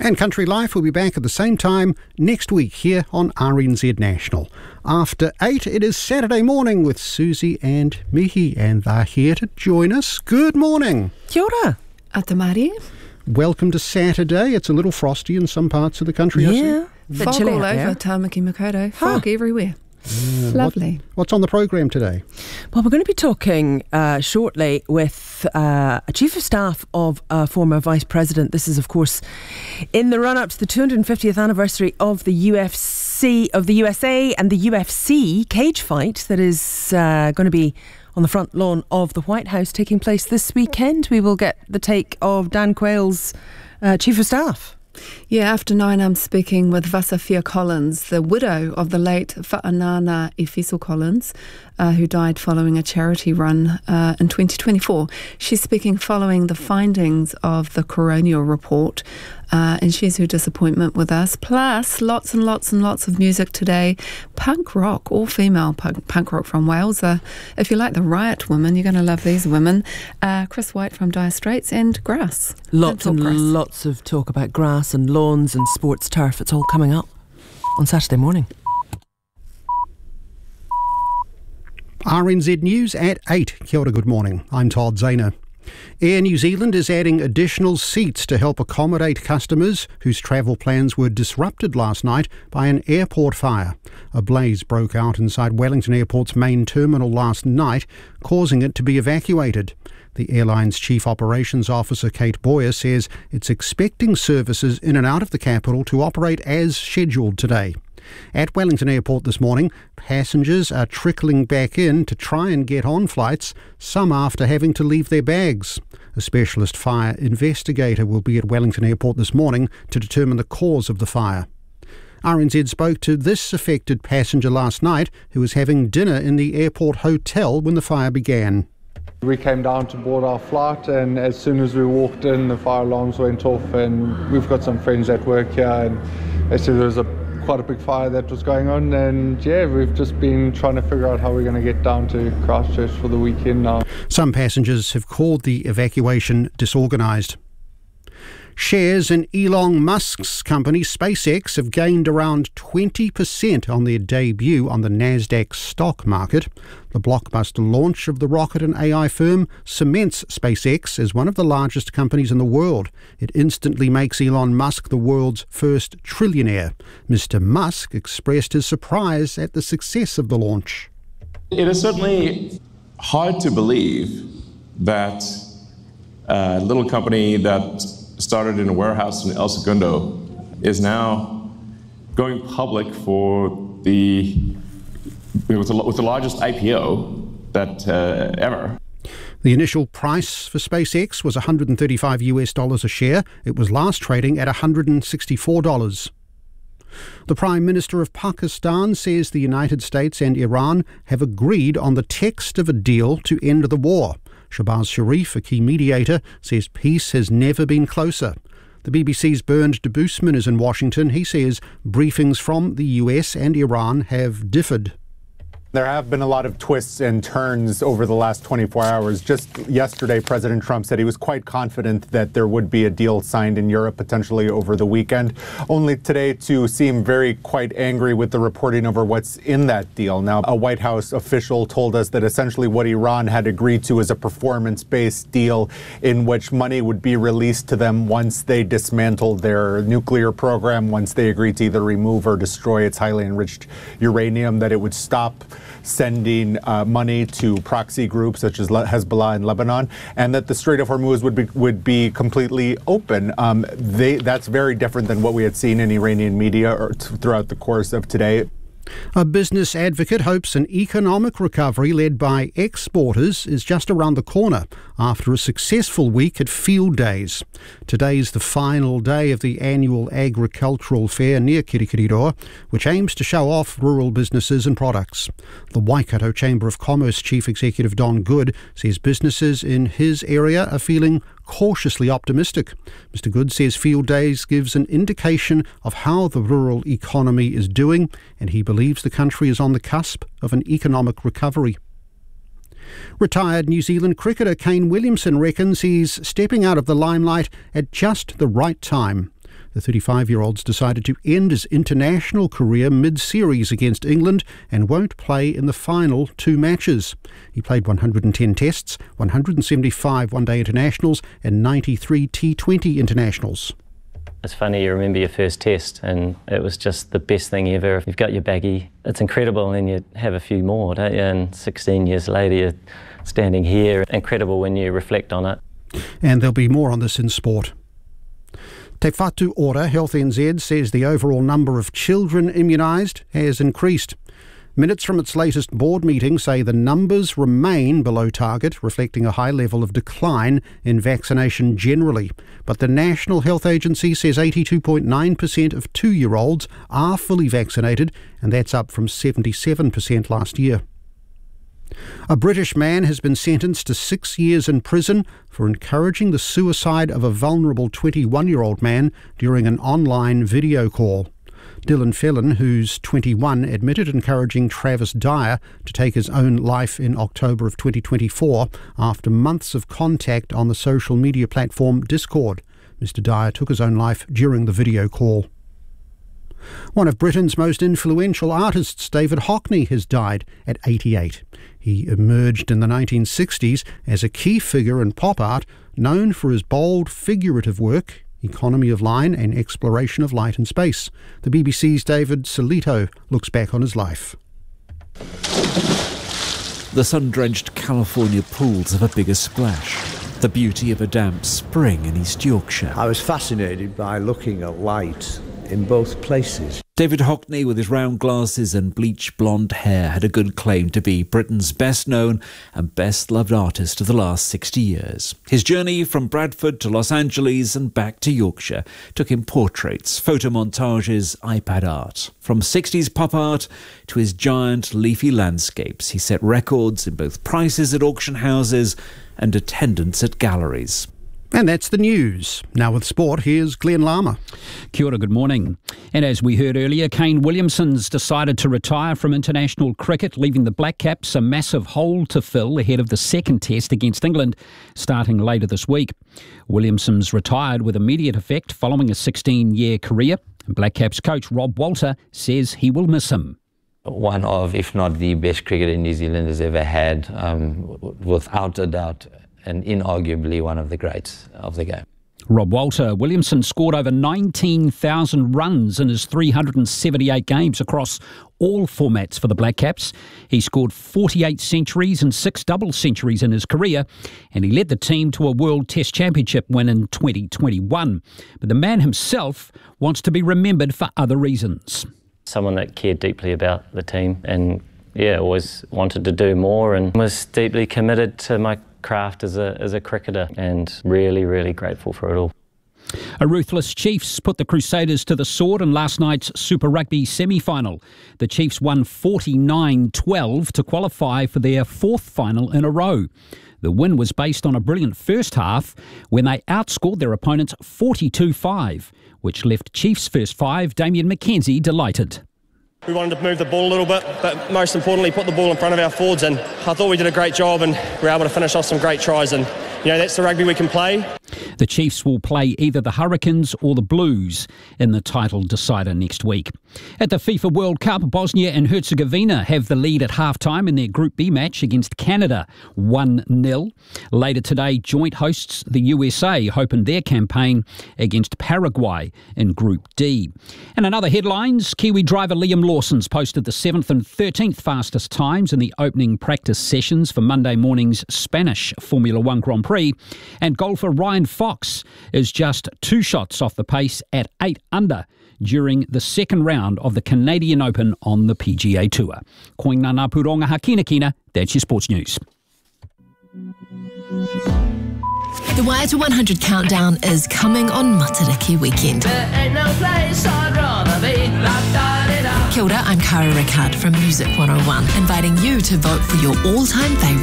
And Country Life will be back at the same time next week here on RNZ National. After 8, it is Saturday morning with Susie and Mihi, and they're here to join us. Good morning. Kia ora. Atamari. Welcome to Saturday. It's a little frosty in some parts of the country, I see. Yeah. Fog all over Tamaki Makaurau. Fog everywhere. Lovely. What's on the program today? Well, we're going to be talking shortly with a Chief of Staff of a former Vice President. This is, of course, in the run-up to the 250th anniversary of the UFC, of the USA and the UFC cage fight that is going to be on the front lawn of the White House taking place this weekend. We will get the take of Dan Quayle's Chief of Staff. Yeah, after 9 I'm speaking with Vasafia Collins, the widow of the late Fa'anana Efeso Collins, who died following a charity run in 2024. She's speaking following the findings of the coronial report, and shares her disappointment with us. Plus, lots and lots and lots of music today. Punk rock, all female punk rock from Wales. If you like the Riot Women, you're going to love these women. Chris White from Dire Straits and Grass. Lots and lots of talk about grass and lawns and sports turf. It's all coming up on Saturday morning. RNZ News at 8. Kia ora, good morning. I'm Todd Zahner. Air New Zealand is adding additional seats to help accommodate customers whose travel plans were disrupted last night by an airport fire. A blaze broke out inside Wellington Airport's main terminal last night, causing it to be evacuated. The airline's Chief Operations Officer, Kate Boyer, says it's expecting services in and out of the capital to operate as scheduled today. At Wellington Airport this morning, passengers are trickling back in to try and get on flights, some after having to leave their bags. A specialist fire investigator will be at Wellington Airport this morning to determine the cause of the fire. RNZ spoke to this affected passenger last night who was having dinner in the airport hotel when the fire began. We came down to board our flight, and as soon as we walked in, the fire alarms went off, and we've got some friends that work here, and they said there was quite a big fire that was going on, and yeah, we've just been trying to figure out how we're going to get down to Christchurch for the weekend now. Some passengers have called the evacuation disorganised. Shares in Elon Musk's company SpaceX have gained around 20% on their debut on the Nasdaq stock market. The blockbuster launch of the rocket and AI firm cements SpaceX as one of the largest companies in the world. It instantly makes Elon Musk the world's first trillionaire. Mr. Musk expressed his surprise at the success of the launch. It is certainly hard to believe that a little company that started in a warehouse in El Segundo is now going public with the largest IPO that ever. The initial price for SpaceX was $135 a share. It was last trading at $164. The Prime Minister of Pakistan says the United States and Iran have agreed on the text of a deal to end the war. Shahbaz Sharif, a key mediator, says peace has never been closer. The BBC's Bernd de Boosman is in Washington. He says briefings from the US and Iran have differed. There have been a lot of twists and turns over the last 24 hours. Just yesterday, President Trump said he was quite confident that there would be a deal signed in Europe potentially over the weekend, only today to seem quite angry with the reporting over what's in that deal. Now, a White House official told us that essentially what Iran had agreed to is a performance-based deal in which money would be released to them once they dismantled their nuclear program, once they agreed to either remove or destroy its highly enriched uranium, that it would stop sending money to proxy groups such as Hezbollah in Lebanon, and that the Strait of Hormuz would be completely open. That's very different than what we had seen in Iranian media throughout the course of today. A business advocate hopes an economic recovery led by exporters is just around the corner after a successful week at Field Days. Today's the final day of the annual agricultural fair near Kirikiriroa, which aims to show off rural businesses and products. The Waikato Chamber of Commerce Chief Executive Don Good says businesses in his area are feeling cautiously optimistic. Mr. Good says Field Days gives an indication of how the rural economy is doing, and he believes the country is on the cusp of an economic recovery. Retired New Zealand cricketer Kane Williamson reckons he's stepping out of the limelight at just the right time. The 35-year-old's decided to end his international career mid-series against England and won't play in the final 2 matches. He played 110 tests, 175 one-day internationals and 93 T20 internationals. It's funny, you remember your first test and it was just the best thing ever. You've got your baggie, it's incredible, and then you have a few more, don't you? And 16 years later you're standing here. Incredible when you reflect on it. And there'll be more on this in sport. Te Whatu Ora Health NZ says the overall number of children immunised has increased. Minutes from its latest board meeting say the numbers remain below target, reflecting a high level of decline in vaccination generally. But the National Health Agency says 82.9% of 2-year-olds are fully vaccinated, and that's up from 77% last year. A British man has been sentenced to 6 years in prison for encouraging the suicide of a vulnerable 21-year-old man during an online video call. Dylan Fellon, who's 21, admitted encouraging Travis Dyer to take his own life in October of 2024 after months of contact on the social media platform Discord. Mr. Dyer took his own life during the video call. One of Britain's most influential artists, David Hockney, has died at 88. He emerged in the 1960s as a key figure in pop art, known for his bold figurative work, economy of line and exploration of light and space. The BBC's David Solito looks back on his life. The sun-drenched California pools have a bigger splash. The beauty of a damp spring in East Yorkshire. I was fascinated by looking at light in both places. David Hockney, with his round glasses and bleach blonde hair, had a good claim to be Britain's best-known and best-loved artist of the last 60 years. His journey from Bradford to Los Angeles and back to Yorkshire took him portraits, photomontages, iPad art. From 60s pop art to his giant leafy landscapes, he set records in both prices at auction houses and attendance at galleries. And that's the news. Now with sport, here's Glenn Lama. Kia ora, good morning. And as we heard earlier, Kane Williamson's decided to retire from international cricket, leaving the Black Caps a massive hole to fill ahead of the second test against England, starting later this week. Williamson's retired with immediate effect following a 16-year career. Black Caps coach Rob Walter says he will miss him. One of, if not the best cricketer New Zealand has ever had, without a doubt, and inarguably one of the greats of the game. Rob Walter. Williamson scored over 19,000 runs in his 378 games across all formats for the Black Caps. He scored 48 centuries and 6 double centuries in his career, and he led the team to a World Test Championship win in 2021. But the man himself wants to be remembered for other reasons. Someone that cared deeply about the team and, always wanted to do more and was deeply committed to my craft as a cricketer, and really, really grateful for it all. A ruthless Chiefs put the Crusaders to the sword in last night's Super Rugby semi-final. The Chiefs won 49-12 to qualify for their 4th final in a row. The win was based on a brilliant first half when they outscored their opponents 42-5, which left Chiefs first 5 Damien McKenzie delighted. We wanted to move the ball a little bit, but most importantly put the ball in front of our forwards, and I thought we did a great job and we were able to finish off some great tries, and that's the rugby we can play. The Chiefs will play either the Hurricanes or the Blues in the title decider next week. At the FIFA World Cup, Bosnia and Herzegovina have the lead at half-time in their Group B match against Canada, 1-0. Later today, joint hosts the USA opened their campaign against Paraguay in Group D. And in other headlines, Kiwi driver Liam Lawson's posted the 7th and 13th fastest times in the opening practice sessions for Monday morning's Spanish Formula One Grand Prix, and golfer Ryan Fox is just 2 shots off the pace at 8 under during the second round of the Canadian Open on the PGA Tour. Koing nana puronga hakina kina, that's your sports news. The Waiata 100 countdown is coming on Matariki weekend. Kia ora, I'm Cara Rickard from Music 101, inviting you to vote for your all-time favourite